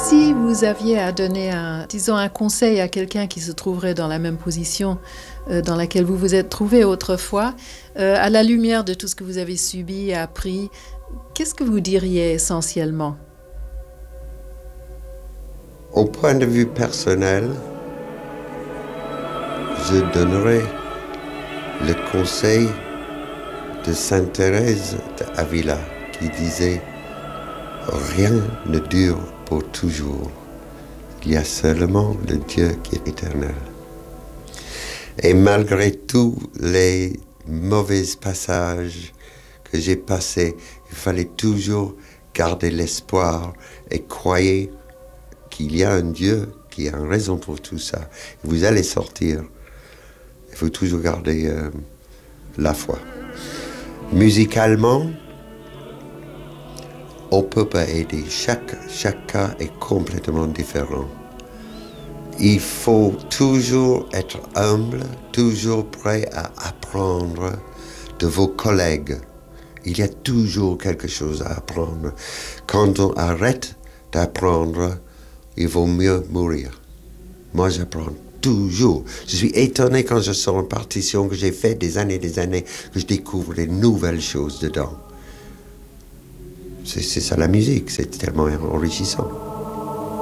Si vous aviez à donner un conseil à quelqu'un qui se trouverait dans la même position dans laquelle vous vous êtes trouvé autrefois, à la lumière de tout ce que vous avez subi et appris, qu'est-ce que vous diriez essentiellement? Au point de vue personnel, je donnerais le conseil de Sainte Thérèse d'Avila qui disait « Rien ne dure pour toujours. Il y a seulement le Dieu qui est éternel. » Et malgré tous les mauvais passages que j'ai passés, il fallait toujours garder l'espoir et croire qu'il y a un Dieu qui a une raison pour tout ça. Vous allez sortir. Il faut toujours garder la foi. Musicalement, on ne peut pas aider. Chaque cas est complètement différent. Il faut toujours être humble, toujours prêt à apprendre de vos collègues. Il y a toujours quelque chose à apprendre. Quand on arrête d'apprendre, il vaut mieux mourir. Moi, j'apprends toujours. Je suis étonné quand je sors une partition que j'ai fait des années, que je découvre des nouvelles choses dedans. C'est ça la musique, c'est tellement enrichissant.